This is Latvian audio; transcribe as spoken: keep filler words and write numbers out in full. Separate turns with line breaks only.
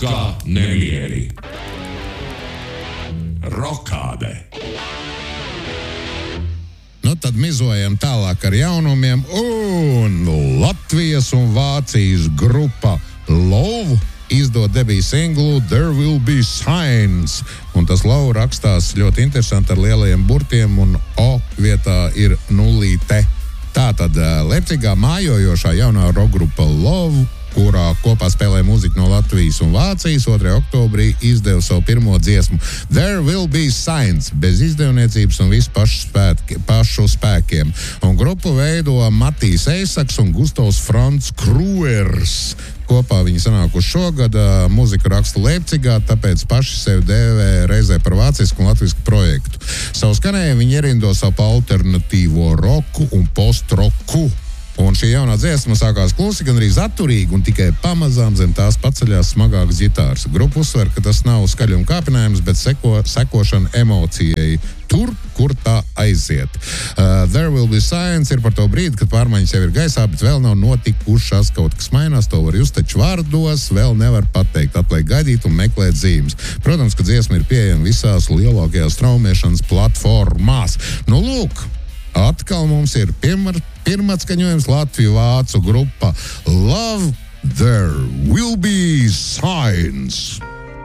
Roka nemieri. Rokāde.
Nu, tad mizojam tālāk ar jaunumiem, un Latvijas un Vācijas grupa Love izdod debiju singlu There Will Be Signs, un tas Love rakstās ļoti interesanti ar lielajiem burtiem, un O vietā ir nulīte. Tātad Leipcigā mājojošā jaunā rokgrupa Love, kurā kopā spēlē mūziku no Latvijas un Vācijas, otrajā oktobrī izdeva savu pirmo dziesmu There Will Be Signs, bez izdevniecības un visu pašu, spēki, pašu spēkiem. Un grupu veido Matīs Eisaks un Gustavs Frants Kruers. Kopā viņi sanākuši šogad, mūziku raksta Leipcigā, tāpēc paši sevi dēvē reizē par vācisku un latvisku projektu. Savu skanējumu viņi ierindo savu alternatīvo roku un post-roku. Un šī jaunā dziesma sākās klusi, gan arī atturīgi, un tikai pamazām zem tās paceļās smagākas ģitāras. Grupa uzsver, ka tas nav skaļuma kāpinājums, bet seko, sekošana emocijai tur, kur tā aiziet. Uh, There Will Be Signs ir par to brīdi, kad pārmaiņas jau ir gaisā, bet vēl nav notikušas, kaut kas mainās, to var just taču vārdos, vēl nevar pateikt, atliek gaidīt un meklēt zīmes. Protams, ka dziesma ir pieejama visās lielākajās straumēšanas platformās. Nu, lūk, atkal mums ir pirmā pirmatskaņojums Latviju-Vācu grupa Love, There Will Be Signs.